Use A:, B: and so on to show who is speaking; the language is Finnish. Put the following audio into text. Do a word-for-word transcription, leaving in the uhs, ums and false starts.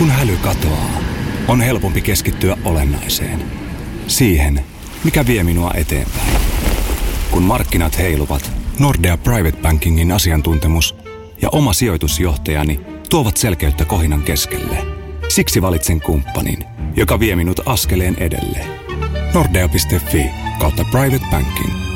A: Kun häly katoaa, on helpompi keskittyä olennaiseen. Siihen, mikä vie minua eteenpäin. Kun markkinat heiluvat, Nordea Private Bankingin asiantuntemus ja oma sijoitusjohtajani tuovat selkeyttä kohinan keskelle. Siksi valitsen kumppanin, joka vie minut askeleen edelle. Nordea piste fi kautta private banking.